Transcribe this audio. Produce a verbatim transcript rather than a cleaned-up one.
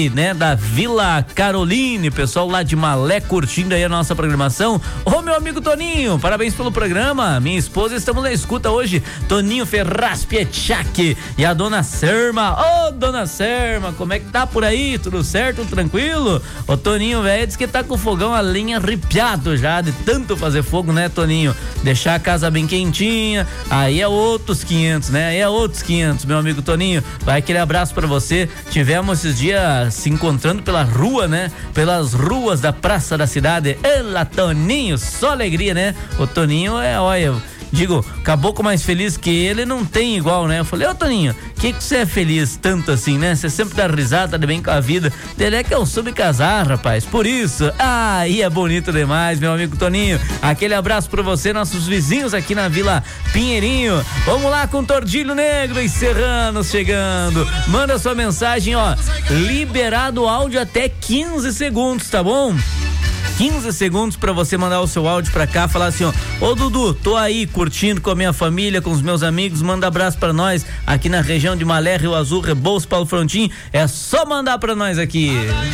né, da Vila Caroline, pessoal lá de Malé curtindo aí a nossa programação. Ô, meu amigo Toninho, parabéns pelo programa. Minha esposa, estamos na escuta hoje. Toninho Ferraz Pietchak e a dona Serma. Ô, oh, dona Serma, como é que tá por aí? Tudo certo? Tranquilo? O Toninho, velho, diz que tá com o fogão a lenha arrepiado já de tanto fazer fogo, né, Toninho? Deixar a casa bem quentinha, aí é outros quinhentos, né? Aí é outros quinhentos, meu amigo Toninho. Vai aquele abraço pra você. Tivemos esses dias se encontrando pela rua, né? Pelas ruas da praça da cidade. Ela, Toninho, só alegria, né? O Toninho é, olha, digo, caboclo mais feliz que ele não tem igual, né? Eu falei, ô Toninho, que que você é feliz tanto assim, né? Você sempre dá risada, tá bem com a vida. Ele é que eu soube casar, rapaz. Por isso, aí é bonito demais, meu amigo Toninho. Aquele abraço pra você, nossos vizinhos aqui na Vila Pinheirinho. Vamos lá com Tordilho Negro e Serranos chegando. Manda sua mensagem, ó. Liberado o áudio até quinze segundos, tá bom? quinze segundos pra você mandar o seu áudio pra cá, falar assim, ó, ô Dudu, tô aí curtindo com a minha família, com os meus amigos, manda abraço pra nós aqui na região de Malé, Rio Azul, Rebouças, Paulo Frontin, é só mandar pra nós aqui.